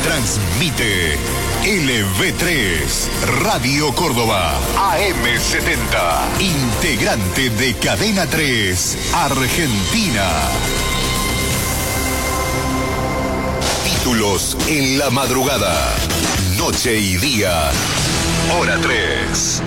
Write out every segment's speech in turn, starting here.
Transmite LV3, Radio Córdoba, AM70, integrante de Cadena 3, Argentina. Títulos en la madrugada, noche y día, hora 3.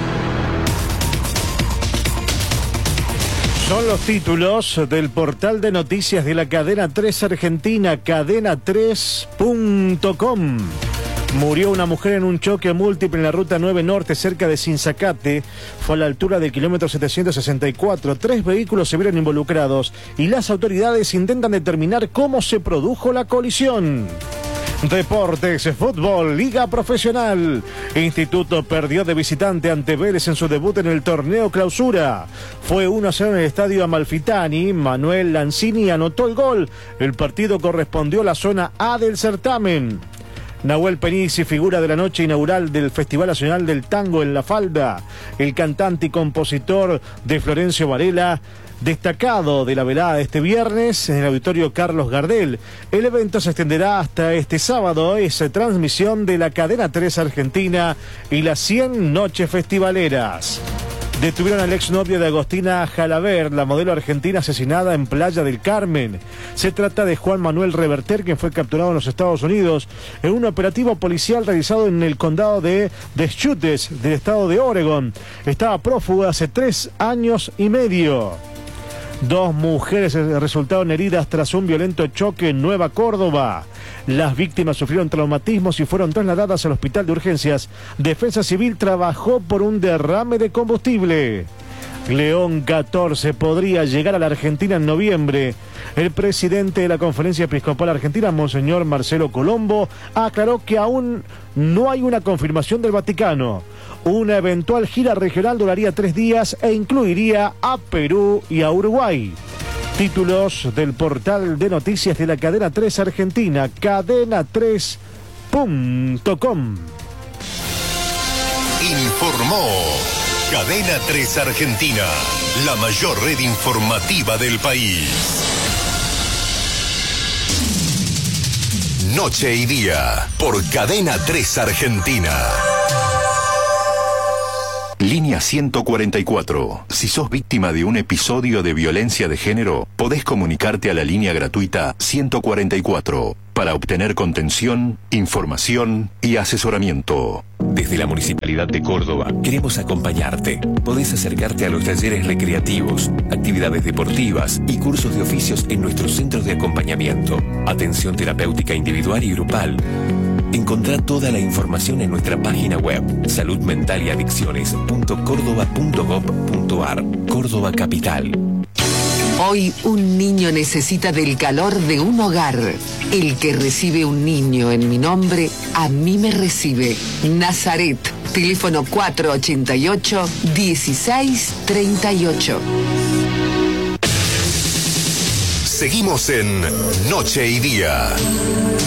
Son los títulos del portal de noticias de la Cadena 3 Argentina, cadena3.com. Murió una mujer en un choque múltiple en la ruta 9 Norte, cerca de Sinzacate. Fue a la altura del kilómetro 764. 3 vehículos se vieron involucrados y las autoridades intentan determinar cómo se produjo la colisión. Deportes, fútbol, liga profesional. Instituto perdió de visitante ante Vélez en su debut en el torneo clausura. Fue 1-0 en el estadio Amalfitani. Manuel Lanzini anotó el gol. El partido correspondió a la zona A del certamen. Nahuel Penisi, figura de la noche inaugural del Festival Nacional del Tango en La Falda. El cantante y compositor de Florencio Varela, destacado de la velada de este viernes en el auditorio Carlos Gardel. El evento se extenderá hasta este sábado. Es transmisión de la Cadena 3 Argentina y las 100 noches festivaleras. Detuvieron al exnovio de Agostina Jalaber, la modelo argentina asesinada en Playa del Carmen. Se trata de Juan Manuel Reverter, quien fue capturado en los Estados Unidos en un operativo policial realizado en el condado de Deschutes, del estado de Oregon. Estaba prófugo hace 3 años y medio. 2 mujeres resultaron heridas tras un violento choque en Nueva Córdoba. Las víctimas sufrieron traumatismos y fueron trasladadas al hospital de urgencias. Defensa Civil trabajó por un derrame de combustible. León 14 podría llegar a la Argentina en noviembre. El presidente de la Conferencia Episcopal Argentina, Monseñor Marcelo Colombo, aclaró que aún no hay una confirmación del Vaticano. Una eventual gira regional duraría 3 días e incluiría a Perú y a Uruguay. Títulos del portal de noticias de la Cadena 3 Argentina, cadena3.com. Informó Cadena 3 Argentina, la mayor red informativa del país. Noche y día, por Cadena 3 Argentina. Línea 144. Si sos víctima de un episodio de violencia de género, podés comunicarte a la línea gratuita 144 para obtener contención, información y asesoramiento. Desde la Municipalidad de Córdoba queremos acompañarte. Podés acercarte a los talleres recreativos, actividades deportivas y cursos de oficios en nuestros centros de acompañamiento. Atención terapéutica individual y grupal. Encontrá toda la información en nuestra página web saludmentalyaddicciones.cordoba.gov.ar. Córdoba Capital. Hoy un niño necesita del calor de un hogar. El que recibe un niño en mi nombre, a mí me recibe. Nazaret, teléfono 488-1638. Seguimos en Noche y Día.